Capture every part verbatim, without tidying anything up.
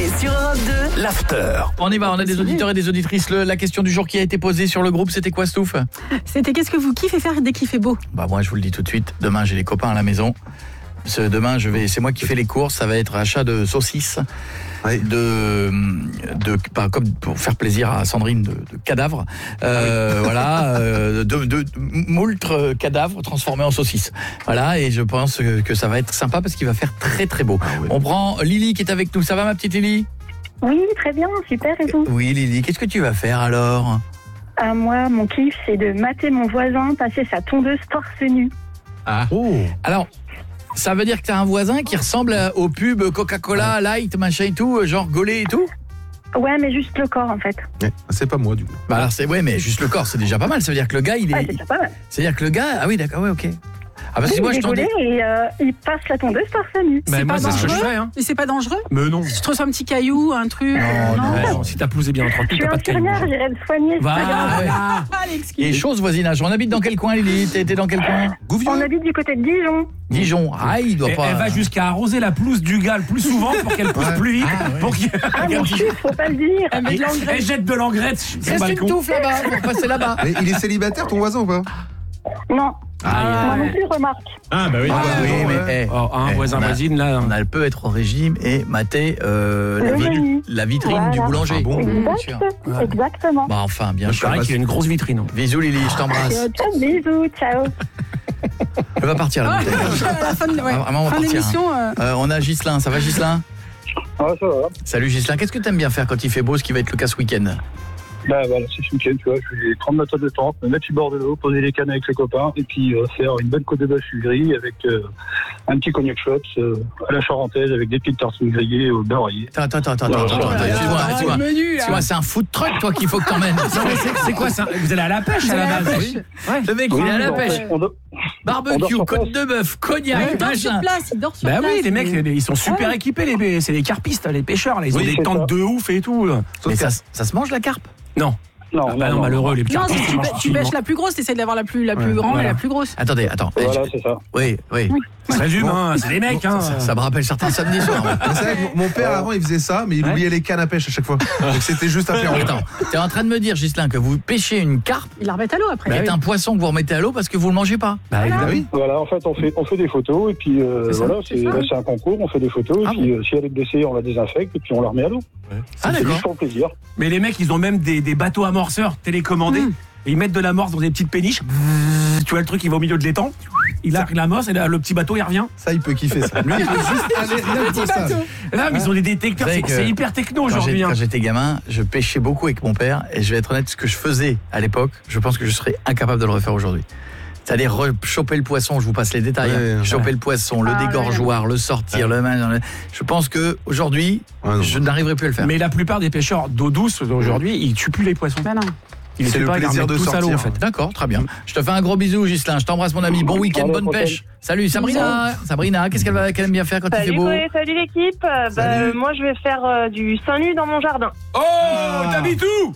Coé sur Europe deux. L'after. On y va, on a des auditeurs et des auditrices. Le, la question du jour qui a été posée sur le groupe, c'était quoi, Stouff? C'était qu'est-ce que vous kiffez faire dès qu'il fait beau? Bah moi, je vous le dis tout de suite. Demain, j'ai les copains à la maison. Ce, demain, je vais, c'est moi qui fais les courses. Ça va être achat de saucisses, Oui. de, de, bah, comme pour faire plaisir à Sandrine, de, de cadavres. Euh, voilà, euh, de, de, de moultres cadavres transformés en saucisses. Voilà, et je pense que, que ça va être sympa parce qu'il va faire très très beau. Ah oui. On prend Lily qui est avec nous. Ça va, ma petite Lily? Oui, très bien, super, et vous? Oui, Lily. Qu'est-ce que tu vas faire alors? Ah, moi, mon kiff, c'est de mater mon voisin passer sa tondeuse torse nu. Ah. Oh. Alors, ça veut dire que t'as un voisin qui ressemble à- au pub Coca-Cola, Light, machin et tout, genre gaulé et tout? Ouais, mais juste le corps, en fait. Ouais, c'est pas moi du coup. Bah alors c'est ouais, mais juste le corps, c'est déjà pas mal. Ça veut dire que le gars, il est, Ouais, c'est déjà pas mal. c'est-à-dire que le gars, ah oui, d'accord, ouais, ok. Ah parce que Oui, moi il je est t'en gaulé dis. et euh, il passe la tondeuse torse nu. C'est moi, pas c'est ce que je dangereux fais, hein. Et c'est pas dangereux? Mais non. Si tu reçois un petit caillou, un truc. Non, euh, non. Si ta pelouse est bien Je entretenue, suis t'as pas de cailloux. infirmière, j'irai le soigner. c'est pas grave. Voilà. Ah, Et l'excuse. chose voisinage. On habite dans quel coin, Lily? T'es t'es dans quel coin? Gouvion. On habite du côté de Dijon. Dijon. Ah, il doit Et pas. elle va jusqu'à arroser la pelouse du gars le plus souvent pour qu'elle pousse Ouais. plus vite. Ah, ouais. Pour qu'il- Ah, mon chut, faut pas le dire. Elle met de l'engrais. Elle jette de l'engrais sur le Reste une balcon. touffe là-bas, pour passer là-bas. Mais il est célibataire ton voisin ou pas? Non, Ah, moi non plus, remarque. Ah bah oui. Ah, oui, ouais. mais eh, Oh, un eh, voisin on a- voisine là. on a peut être au régime et mater euh, la, Le vi- menu. la vitrine Voilà. du boulanger. Ah bon, Bien Exact, sûr. exactement. Bah enfin, bien Je sûr. parie qu'il a une grosse vitrine. hein. Bisous Lily, je t'embrasse. Ciao, bisous, ciao. Elle va partir là. Ah, à la fin de, ouais, Ah, vraiment, on va fin partir, d'émission. euh, Euh, on a Ghislain, ça va Ghislain? Ah, ça va. Salut Ghislain, qu'est-ce que t'aimes bien faire quand il fait beau, ce qui va être le cas ce week-end? Bah voilà, c'est ce week-end, tu vois. Je vais prendre ma table de tente, me mettre sur le bord de l'eau, poser les cannes avec les copains, et puis euh, faire une bonne côte de bœuf gris avec euh, un petit cognac shots euh, à la charentaise avec des petites tartines grillées au beurre rayé. Attends, attends, attends, attends, attends, attends, Ah, excuse-moi, ah, excuse-moi. le menu, là. Excuse-moi, c'est un food truck toi qu'il faut que t'emmènes. Non, mais c'est- c'est quoi ça? Vous allez à la pêche à la base? pêche. Ouais. Le mec, il est à la on pêche. dort- on dort- On Barbecue, dort sur côte place. de bœuf, cognac, Il dort sur machin. place, il dort sur Bah place. oui, les mecs, mais- ils sont super équipés, les, c'est les carpistes, les pêcheurs, là, ils ont Oui, des c'est tentes ça. de ouf et tout. Mais ça, ça se mange la carpe? Non, Non, ah, bah non, non, malheureux, les Non, carpistes. si tu, ils mangent pê- tu facilement. pêches la plus grosse, t'essaies d'avoir la plus, la plus Ouais, grande voilà. et la plus grosse. Attendez, attends. Eh, Voilà, je- c'est ça. Oui, oui. Ça résume, hein, c'est des mecs. Hein. Ça, ça me rappelle certains samedis soirs. Mais c'est vrai que mon mon père avant il faisait ça, mais il Ouais. oubliait les cannes à pêche à chaque fois. Donc c'était juste à faire. Attends, t'es en train de me dire, Ghislain, que vous pêchez une carpe, Il la remet à l'eau après. qui est un poisson que vous remettez à l'eau parce que vous le mangez pas? Bah, Ah évidemment. oui. Voilà, en fait, on fait, on fait des photos, et puis euh, C'est ça, voilà, c'est c'est ça. là, c'est un concours, on fait des photos, Ah et puis euh, si elle est blessée, on la désinfecte, et puis on la remet à l'eau. Ah C'est d'accord. juste pour le plaisir. Mais les mecs, ils ont même des, des bateaux amorceurs télécommandés. Mm. Et ils mettent de l'amorce dans des petites péniches. Bzzz, Tu vois le truc, il va au milieu de l'étang. Il a l'amorce et là, le petit bateau, il revient. Ça il peut kiffer ça. Lui il peut juste aller rien que pour ça. Là, mais ils ont des détecteurs. Vous savez C'est que c'est hyper techno Quand aujourd'hui. j'ai- hein. quand j'étais gamin, je pêchais beaucoup avec mon père et je vais être honnête, ce que je faisais à l'époque, je pense que je serais incapable de le refaire aujourd'hui. C'est-à-dire re- choper le poisson, je vous passe les détails, Ouais, hein. ouais. choper le poisson, le Ah, dégorgeoir, le sortir, le machin, le- je pense que aujourd'hui, Ouais, non. je n'arriverai plus à le faire. Mais la plupart des pêcheurs d'eau douce aujourd'hui, ils tuent plus les poissons. Bah non. Ils les C'est tuent le pas, ils les plaisir remettent de tous à l'eau, sortir. en fait. D'accord, très bien. Je te fais un gros bisou, Ghislain. Je t'embrasse, mon ami. Bon week-end, À la bonne prochaine. pêche. Salut, Sabrina. Sabrina, qu'est-ce qu'elle va, qu'elle aime bien faire quand il fait Salut beau? Coé, salut l'équipe. Euh, bah, Salut. euh, moi je vais faire euh, du seins nu dans mon jardin. Oh, t'habites où?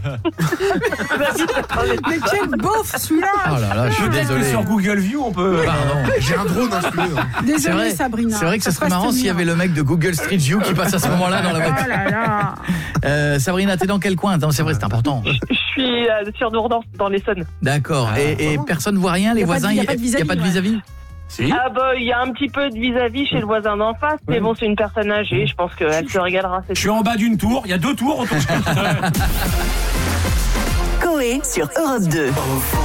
Mais quel beauf celui-là. Oh là là, je suis Peut-être que désolé. sur Google View, on peut. Pardon. J'ai un drone hein, je peux, hein. C'est Désolé vrai, Sabrina. c'est vrai que ce Ça serait se passe marrant s'il y tenir. avait le mec de Google Street View qui passe à ce moment-là dans la Oh voiture. là là. Euh, Sabrina, t'es dans quel coin? Non, c'est vrai, c'est important. Je suis euh, sur Dourdan, dans l'Essonne. D'accord. Et, et personne voit rien, les Y a pas de- voisins, y a pas de y a pas de vis-à-vis, vis-à-vis? Si. Ah bah il y a un petit peu de vis-à-vis chez le voisin d'en face, mais bon c'est une personne âgée, je pense qu'elle se régalera. c'est Je suis en bas d'une tour, il y a deux tours autour. Coé sur Europe deux.